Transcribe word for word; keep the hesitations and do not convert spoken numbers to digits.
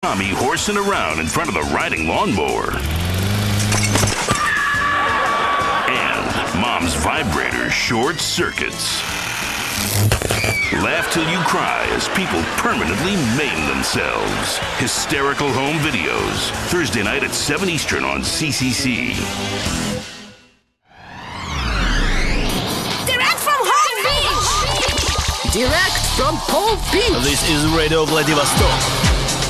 Tommy horsing around in front of the riding lawnmower. And mom's vibrator short circuits. Laugh till you cry as people permanently maim themselves. Hysterical home videos. Thursday night at seven Eastern on C C C. Direct from Palm Beach! Direct from Palm Beach! This is Radio Vladivostok.